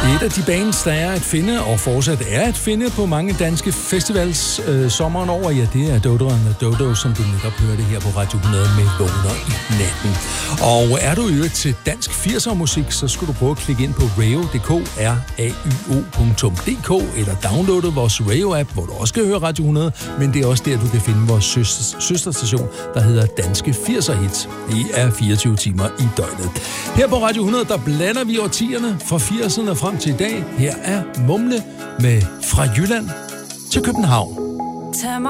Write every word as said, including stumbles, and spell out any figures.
Et af de bands, der er at finde, og fortsat er at finde på mange danske festivals øh, sommeren over, ja, det er Dodo and the Dodo, som du netop hørte her på Radio hundrede med Vågner i natten. Og er du øvet til dansk firser musik, så skulle du prøve at klikke ind på rayo punktum d k, r a y o punktum d k, eller downloade vores Rayo-app, hvor du også kan høre Radio hundrede, men det er også der, du kan finde vores søster, søsterstation, der hedder Danske firser Hits. Det er fireogtyve timer i døgnet. Her på Radio hundrede, der blander vi årtierne fra firserne frem til i dag. Her er Mumle med Fra Jylland til København.